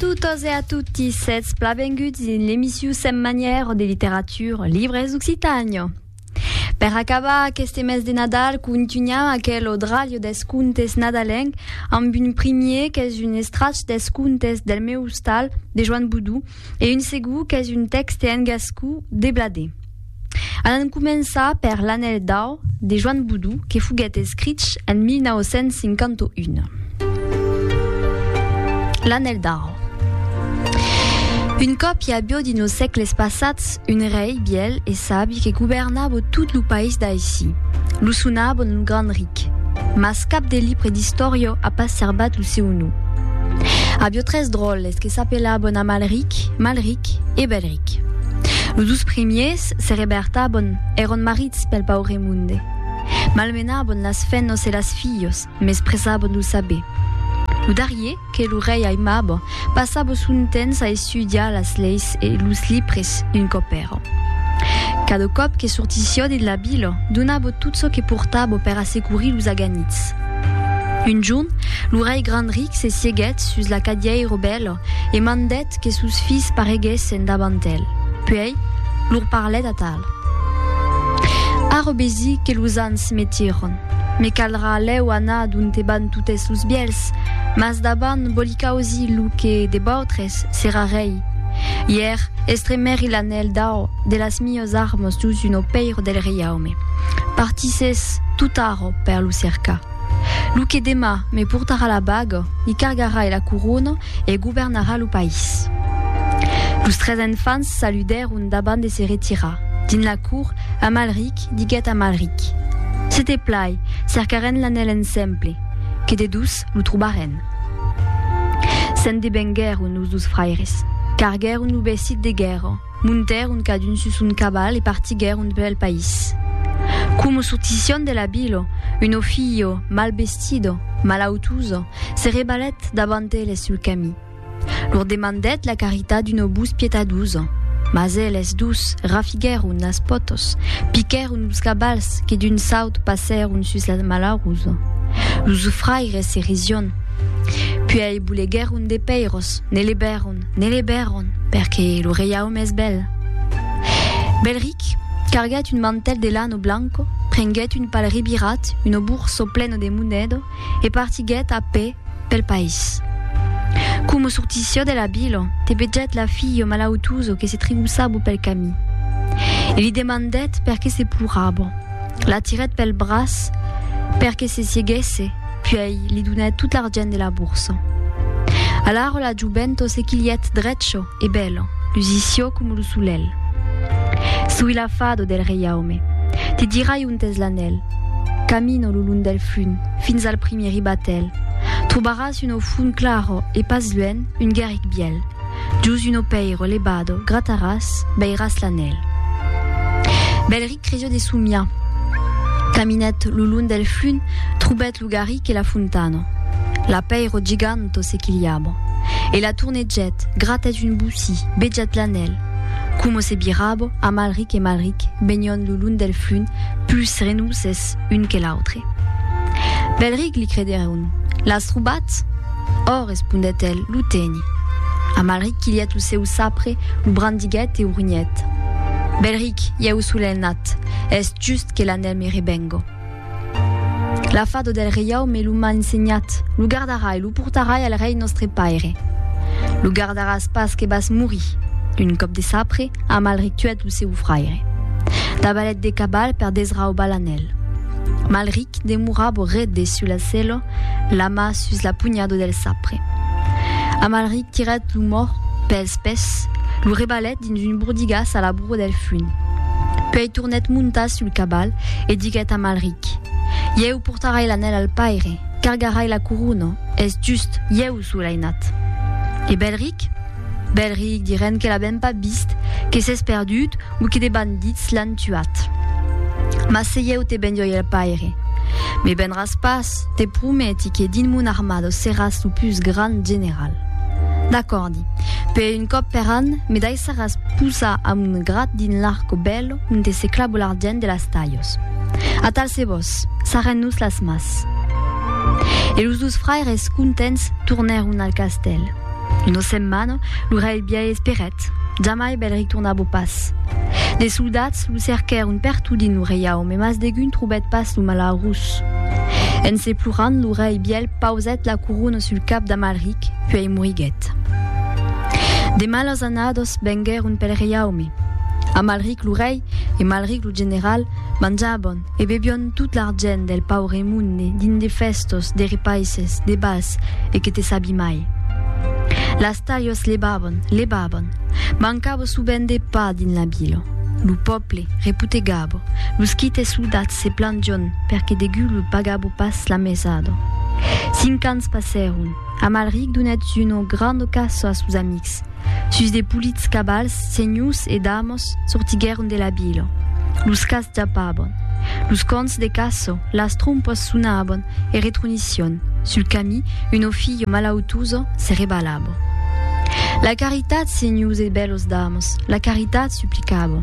tutos e a tutti, sets plavenguts in l'emissió Sem Manière de Literatura Libres Occitania. Per acabar aquest mes de Nadal, continuem aquell odralio des contes nadalenc amb un primer que és un estratx des contes del meu hostal de Joan Boudou i un segur que és un text en gascú de Bladé. Anem començar per l'Anel d'Or de Joan Boudou que foguet escrit en 1951. L'Anel d'Or. Un cop hi havia dins els segles passats un rei biel e savi que governava tot el país d'així. Lo sonava un gran ric, mas cap de llibre d'història ha pas servat el seu nom. Havia tres droles que s'apelaven Amalric, Malric e Belric. Els dos primers se rebertaven, eren marits pel paure munde. Malmenaven les fenes e les filles, mais presaven el saber. El darrier, que el rei aimava, passava son temps a estudiar les lleis e els llibres d'un copero. Cada cop que sortissia de la vila, donava tot ce que portava per assegurir els aganits. Un jorn, el rei gran ric se sieguet sus la cadieira bella e mandet que sus fills pareguessen davant ell. Puis, lor parlet a tal. Ara besi que los ans metiren. Me caldrà leu anar d'on te van totes los biels, mas davant volica aussi lo que de vosaltres serà rei. Hier, estremeri l'anel d'or de las mios armes dus un opeiro del reiaume. Partisses tot aro per lo cercar. Lo que demà me portarà la baga, li cargarà la corona e governarà lo país. Los tres enfants saluderon davant de se retirar. Din la cour, Amalric diguet a Malric. Se te plai, cercaren l'anel ensemble, que de dus lo trobaren. Se'n debengueren os dos fraires, cargueren lo vestit de guerra, munteren cadun sus un cabal e partigueren pel país. Como sortission de la vila, un fillo mal vestido, mal autuso, se rebalet davant elles sul camí. Lor demandet la caritat d'un obus pietaduso. Mas elles dus rafigueren las potos, piqueren los cabals que d'un saut passeron sus la malarusa. Los fraires se rision. Puis bulegueren de peiros, ne leberon, perché lo reiaume es bel. Belric carguet un mantel de lano blanco, prenguet un pal ribirat, un burso pleno de monedo, e partiguet a pe pel país. Come sortissió de la vila, te veget la fille malautuso que se tribusava pel camí. E li demandet perché se plorava. La tiret pel braç perché se sieguesse, puis li donet tot l'argent de la borsa. Allora la giubento se chiliet dreccio e bello, lusissió come lo sulel. Sui la fado del reiaume, te dirai untes l'anel. Camino lo lung del flun, fins al primer ribatel. Trobaràs un fun claro e pas luen un guerric biel. Jus un opeiro lebado, grataràs, beiràs l'anel. Belric creio de sumia. Caminet lo lung del flun, trobet lo garric e la fontano. La peiro giganto se chiliabo. E la tourneget, gratet un boussi, beget l'anel. Como se birabo, Amalric e Malric, begnon lo lung del flun, plus renusses un que l'autre. Belric li crederon. L'has trobat? Oh, respondet-el, lo teni. Amalric chiliet lo seu sapre, lo brandiguet e urgnet. Belric, ieu sul nat, est just que l'anel me rebengo. La fado del reiaume lo m'ha ensegnat, lo gardarà e lo portarà al rei nostre paire. Lo gardaràs pas que vas morir. Un cop de sapre, Amalric tuet lo seu fraire. Dabalet de cabal per desraubar l'anel. Malric demurabo redde sul la celo, la mà sus la pugnado del sapre. Amalric tiret lo mort pels pes, lo rebalet dins un bourdigas a la brua del flun. Puis tournet muntas sul cabal e diguet a Malric: Ieu portarai l'anel al paire, cargarai la corona, es just ieu sul ainat. E Belric? Belric diren que la ben pas vist, que s'es perdut ou que des bandits l'han tuat. Mas se ieu te bendioi al paire. Me benras pas, te prometi que din mon armado seràs lo plus grand general. D'accordi. Pe un cop per an, me deixaràs posar amb un grat din l'arco bello un te se clavo l'argent de las tallos. A tal se vos, saren-nos las mas. E los dos fraires contents torneron al castel. Une settimana, l'urei biei esperet, jamais bel ritornabo pas. Des soldats lu cerquèrent per tout din l'ureiau, mais mas degun troubet pas lu malarus. En se plurant, l'urei biel pauset la couronne sul cap d'Amalric, puis mouriguet. Des malos anados benguèrent pel reiaume. Amalric l'urei et Malric le general mangiabon et bebion tout l'argent del paure munde din de festos, de repaises, de bals et que te sabi mai. Las talios lebabon, mancavo subende pa din la bilo. Lu pople reputegabo, lu skite soldats se plangion perché de gulu pagabo pas la mesado. 5 ans passerun, Amalric donet uno grande casso a sus amics. Sus de pulits cabals, senyus e damos sortigueron de la bilo. Lus cas japabon. Lus cons de casso, las trompos sunabon e retronition. Sul cami, uno figlio malautuso se rebalabo. La caritat senyus e bellos damos, la caritat supplicabo.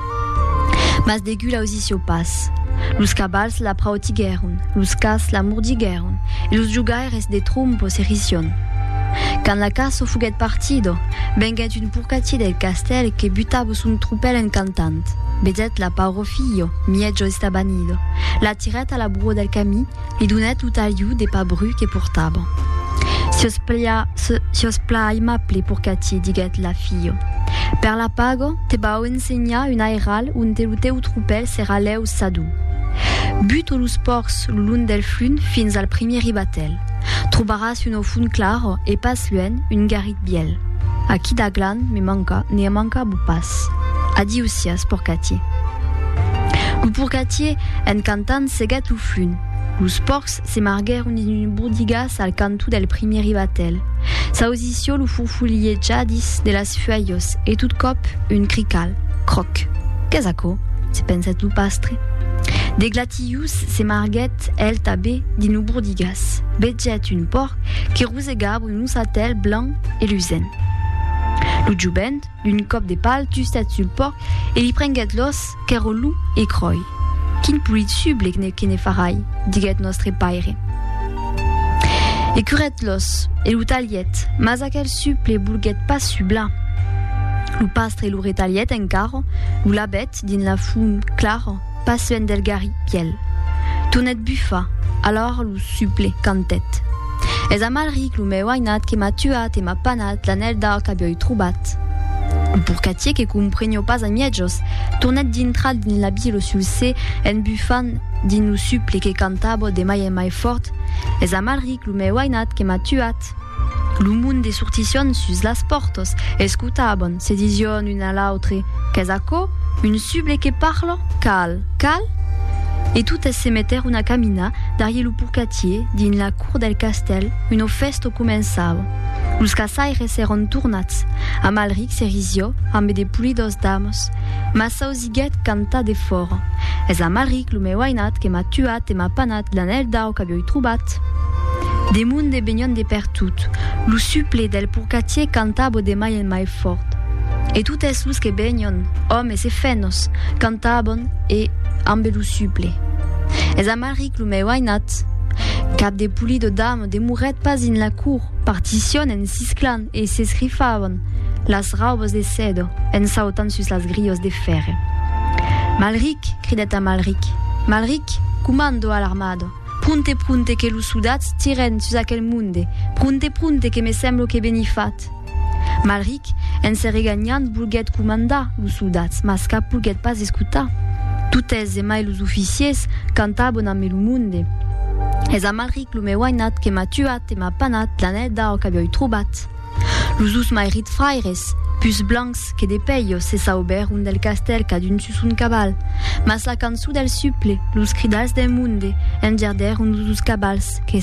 Mas de gula osisio pas. Lus cabals la praotigueron, lus cas la murdigueron, e lus jugaires de trompos e rision. Quand la casso fuguet partido, benguet un purcatier del castel que butabo sun trupel en cantant. Bedet la pauro figlio, mieggio estabanido. La tiret a la burro del cami, li dunet l'utaliu de pa bru que portabo. Si os plai m'appli purcatier, diguet la figlio. Per la pago, te bao ensegna un aeral un te luteu trupel sera leu sadu. But o lus porcs l'un del flun fins al premier ribatel. Trobaràs un ofun claro e pas luen un garit biel. Aquí d'aglan ne manca bu pas. Adiusias porcatier. Lu porcatier en cantant seget lu flun. Lus porcs se marguèrent un bourdigas al cantu del premier ribatel. Sa osisio lu furfulier jadis de las fuaios e tout cop un crical, croc. Qu'esaco, se penset lu pastre. De glatius se marguet el tabé din lu bourdigas. Beget un porc qui rousegab un usatel blanc et luzen. Lu jubent, d'un cop de pal tustet sul porc et li prenget l'os qu'ero lu e croi. Quin pulit suble que ne farai, diguet nostre paire. E curet l'os, e lu taliet, mas aquel suple bulguet pas subla. Lu pastre lu retaliet encara, lu labet din la fum claro, pas suen del gari piel. Tonet buffa, alors lu suple cantet. Es Amalric lu me wainat que m'a tuat e m'a panat l'anel d'ar qu'abioi troubat. Lu purcatier que comprenio pas a miedjos, tournet dintrad din la bilo sul se en buffan din lu suple que cantabo de mai e mai fort. Es Amalric lu me wainat que m'a tuat. Lu mun de sortition sus las portos, escutabon, se dision un a l'autre, qu'esaco, un suble que parlo, cal. Et tout se metter una camina derrière lu purcatier din la cour del castel, uno festo començava. Lus casaires eron tournats, Amalric se risio, amb de pulidos damos, mas sausiguet canta de fora. Es Amalric lu me wainat que m'a tuat e m'a panat l'anel d'au qu'abioi troubat. De mun de begnon de pertut, lu suple del purcatier cantabo de mai en mai fort. Et tout es lus que begnon, hommes e fenos, cantabon e amb lu suple. Es Amalric lu me wainat, cap de pulido dame de mouret pas in la cour, partition en cisclan e s'escrifavan las raubos de cedo en sautant sus las grillos de ferre. Malric, cridet Amalric, Malric, comando al armado. Prunte que los soldats tiren sus aquel munde, prunte que me semblo que benifat. Malric, en se regagnant, bulguet comanda los soldats, mas cap bulguet pas escutar. Tutes e mai los oficiers cantabon amb el munde. Es Amalric lu me wainat que m'a tuat e m'a panat l'anel d'au qu'abioi troubat. Los us mai rit fraires, pus blancs que de peillos se sauber un del castel cadun sus un cabal, mas la cançu del suple, los cridals del munde, engerder un dos cabals que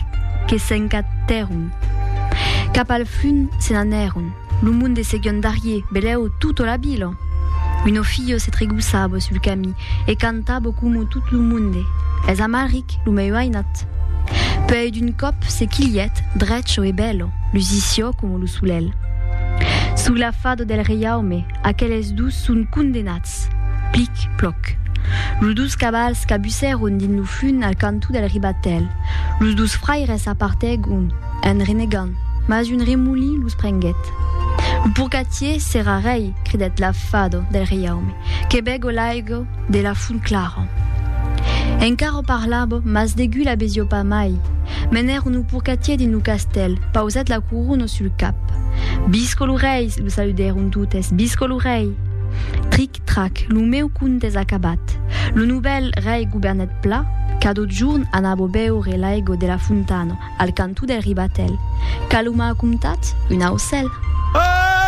s'encaterun. Cap al flun se n'anerun, lu munde seguion d'arrier, beleu tutto la bilo. Uno figlio se tregussabo sul cami e cantabo como tout lu munde. Es Amalric lu me wainat. Peu d'un cop se quiliet, dreccio e bello, lusisio como lu sulel. Sous la fado del reiaume, aqueles dus sun condenats. Plic, ploc. Los dus cabals cabuceron din lu flun al cantu del ribatel. Los dus fraires apartegun, en renegant, mas une remouli lus prenguet. Le purgatier sera rei, cridet la fado del riaume, che bego laigo de la fun clara. Encaro parlabo, mas degu la besio pa mai. Mener unu purgatier di nu castel, pauset la couronne sul cap. Bisco l'urei, lu saluderun tutes, bisco l'urei. Tric-trac, lu meu cuntes acabat. Le nouvel rei gouvernet pla, cado giorn anabo beure laigo de la fontano, al cantu del ribatel. Caluma acumtat, una ocel.